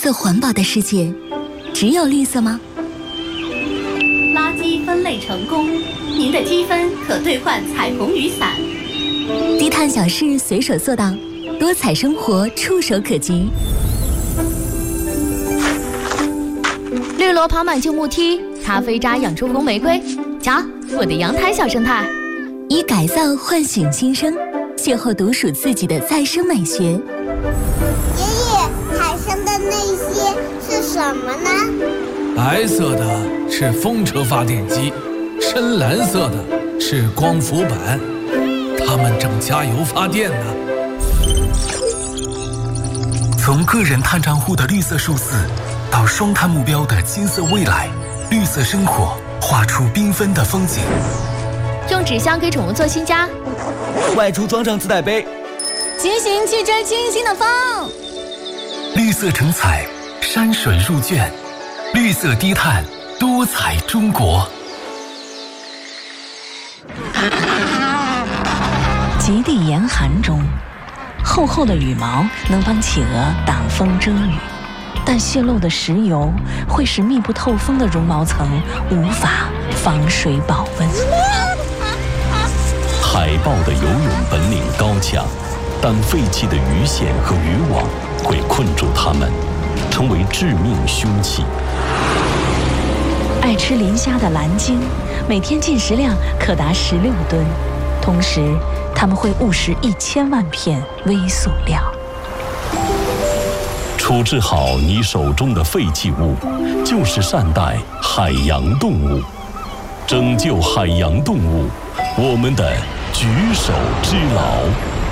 色环保的世界，只有绿色吗？ 垃圾分类成功，您的积分可兑换彩虹雨伞。 低碳小事随手做到，多彩生活触手可及。 绿萝跑满旧木梯，咖啡渣养出红玫瑰。瞧，我的阳台小生态。 以改造唤醒新生，邂逅独属自己的再生美学。 爷爷，海上的那些是什么呢？ 白色的是风车发电机，深蓝色的是光伏板，它们正加油发电呢。 从个人碳账户的绿色数字，到双碳目标的金色未来，绿色生活画出缤纷的风景。 用纸箱给宠物做新家， 外出装上自带杯， 骑行去追清新的风。 绿色成彩，山水入卷，绿色低碳，多彩中国。 极地严寒中，厚厚的羽毛能帮企鹅挡风遮雨，但泄漏的石油会使密不透风的绒毛层无法防水保温。 海豹的游泳本领高强，但废弃的鱼线和渔网会困住它们，成为致命凶器。 爱吃磷虾的蓝鲸，每天进食量可达16吨，同时它们会误食1000万片微塑料。 处置好你手中的废弃物，就是善待海洋动物，拯救海洋动物，我们的举手之劳。